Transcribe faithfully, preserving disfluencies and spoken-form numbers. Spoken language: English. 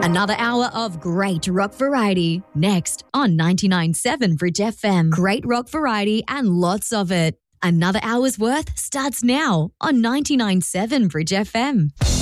Another hour of great rock variety next on ninety-nine point seven Bridge F M. Great rock variety and lots of it. Another hour's worth starts now on ninety-nine point seven Bridge F M.